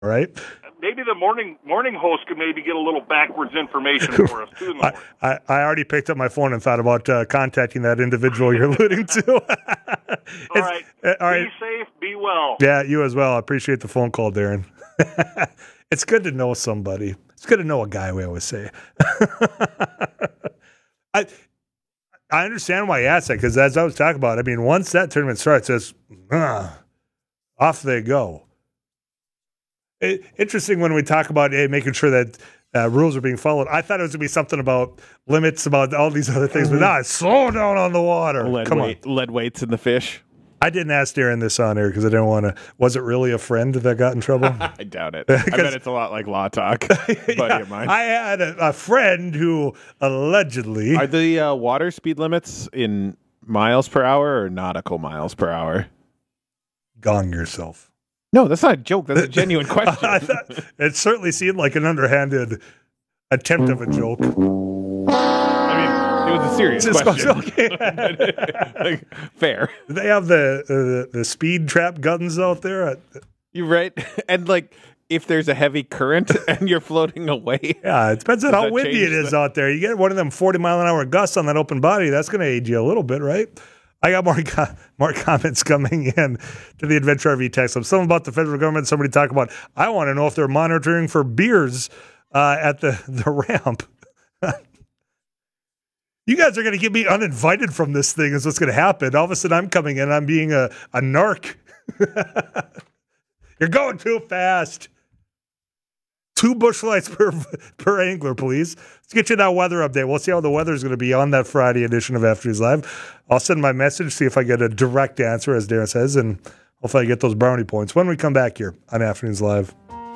All right. Maybe the morning host could maybe get a little backwards information for us, too. I already picked up my phone and thought about contacting that individual you're alluding to. All right. Be safe. Be well. Yeah, you as well. I appreciate the phone call, Darren. It's good to know somebody. It's good to know a guy, we always say. I understand why you asked that, because as I was talking about, I mean, once that tournament starts, it's off they go. Interesting when we talk about making sure that rules are being followed. I thought it was going to be something about limits, about all these other things, but now slow down on the water. Lead weights in the fish. I didn't ask Darren this on air because I didn't want to. Was it really a friend that got in trouble? I doubt it. I bet it's a lot like Law Talk, buddy of mine. I had a friend who allegedly. Are the water speed limits in miles per hour or nautical miles per hour? Gong yourself. No, that's not a joke. That's a genuine question. It certainly seemed like an underhanded attempt of a joke. I mean, it was a serious question. Okay. Fair. Do they have the speed trap guns out there? You're right. And if there's a heavy current and you're floating away. Yeah, it depends on how windy it is out there. You get one of them 40-mile-an-hour gusts on that open body, that's going to age you a little bit, right? I got more comments coming in to the Adventure RV text. Something about the federal government. Somebody talk about, I want to know if they're monitoring for beers at the ramp. You guys are going to get me uninvited from this thing is what's going to happen. All of a sudden I'm coming in, I'm being a narc. You're going too fast. 2 bush lights per angler, please. Let's get you that weather update. We'll see how the weather is going to be on that Friday edition of Afternoons Live. I'll send my message, see if I get a direct answer, as Darren says, and hopefully I get those brownie points when we come back here on Afternoons Live.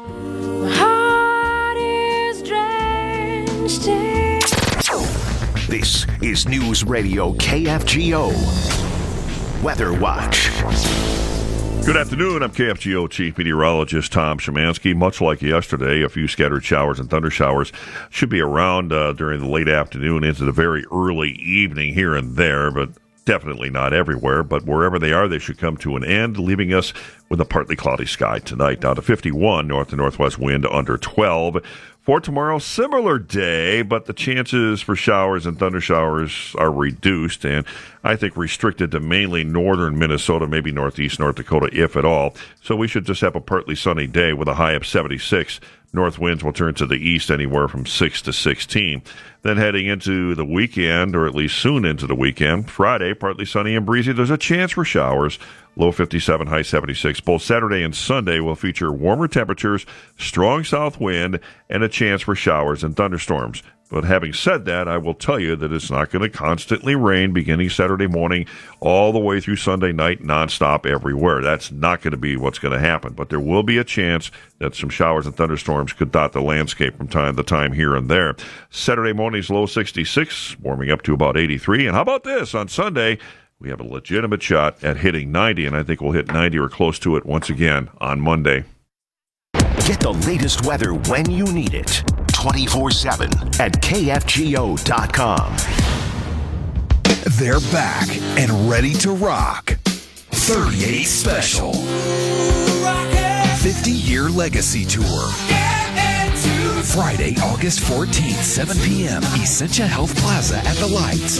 This is News Radio KFGO Weather Watch. Good afternoon. I'm KFGO Chief Meteorologist Tom Szymanski. Much like yesterday, a few scattered showers and thunder showers should be around during the late afternoon into the very early evening here and there, but definitely not everywhere. But wherever they are, they should come to an end, leaving us with a partly cloudy sky tonight. Down to 51, north to northwest wind under 12. For tomorrow, similar day, but the chances for showers and thunder showers are reduced, and I think restricted to mainly northern Minnesota, maybe northeast North Dakota, if at all. So we should just have a partly sunny day with a high of 76. North winds will turn to the east anywhere from 6 to 16. Then heading into the weekend, or at least soon into the weekend, Friday, partly sunny and breezy. There's a chance for showers. Low 57, high 76. Both Saturday and Sunday will feature warmer temperatures, strong south wind, and a chance for showers and thunderstorms. But having said that, I will tell you that it's not going to constantly rain beginning Saturday morning all the way through Sunday night, nonstop everywhere. That's not going to be what's going to happen. But there will be a chance that some showers and thunderstorms could dot the landscape from time to time here and there. Saturday morning's low 66, warming up to about 83. And how about this? On Sunday, we have a legitimate shot at hitting 90, and I think we'll hit 90 or close to it once again on Monday. Get the latest weather when you need it, 24/7 at KFGO.com. They're back and ready to rock. 38 Special. 50-year legacy tour. Friday, August 14th, 7 p.m. Essentia Health Plaza at the Lights.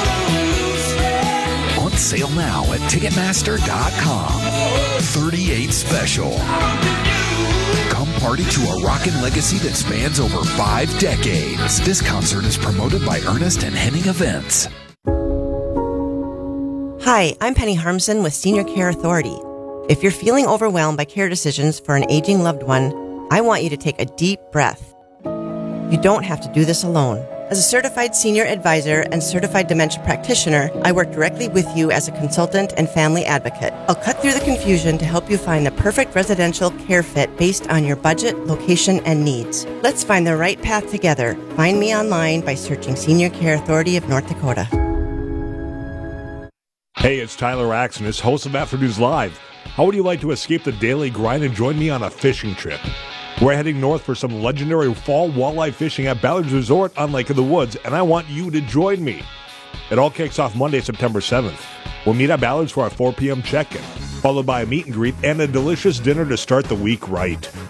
On sale now at Ticketmaster.com. 38 Special. Come party to a rockin' legacy that spans over 5 decades. This concert is promoted by Ernest and Henning Events. Hi, I'm Penny Harmson with Senior Care Authority. If you're feeling overwhelmed by care decisions for an aging loved one, I want you to take a deep breath. You don't have to do this alone. As a certified senior advisor and certified dementia practitioner, I work directly with you as a consultant and family advocate. I'll cut through the confusion to help you find the perfect residential care fit based on your budget, location, and needs. Let's find the right path together. Find me online by searching Senior Care Authority of North Dakota. Hey, it's Tyler Axonis, host of Afternoons Live. How would you like to escape the daily grind and join me on a fishing trip? We're heading north for some legendary fall walleye fishing at Ballard's Resort on Lake of the Woods, and I want you to join me. It all kicks off Monday, September 7th. We'll meet at Ballard's for our 4 p.m. check-in, followed by a meet and greet and a delicious dinner to start the week right.